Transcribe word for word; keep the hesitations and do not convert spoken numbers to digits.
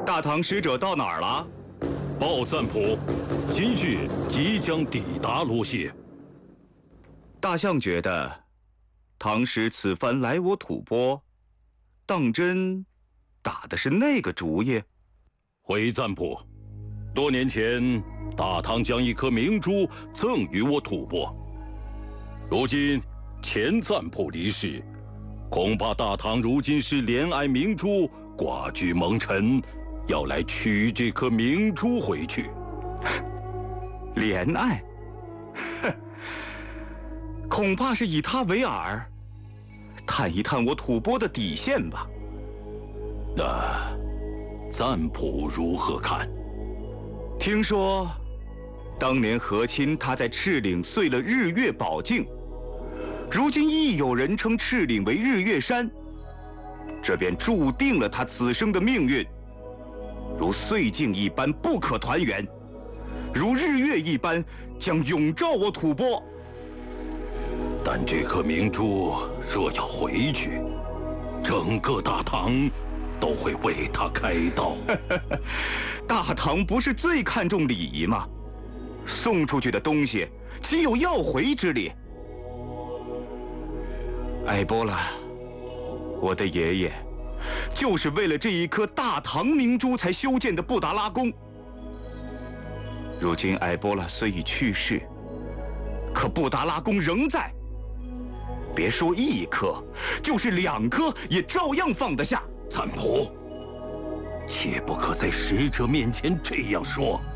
大唐使者到哪儿了？ 报赞普，今日即将抵达罗谢。 大相觉得，唐使此番来我吐蕃，当真打的是那个主意？ 回赞普，多年前大唐将一颗明珠赠予我吐蕃，如今前赞普离世，恐怕大唐如今是怜爱明珠，寡居蒙尘，要来取这颗明珠回去。 怜爱？哼，恐怕是以他为饵，探一探我吐蕃的底线吧。 那赞普如何看？ 听说，当年和亲他在赤岭碎了日月宝镜，如今亦有人称赤岭为日月山，这便注定了他此生的命运，如碎镜一般不可团圆，如日月一般将永照我吐蕃。 但这颗明珠若要回去，整个大唐都会为他开刀。 大唐不是最看重礼仪吗？送出去的东西岂有要回之理？艾波拉，我的爷爷就是为了这一颗大唐明珠才修建的布达拉宫。如今艾波拉虽已去世，可布达拉宫仍在。别说一颗，就是两颗也照样放得下。 赞普，切不可在使者面前这样说。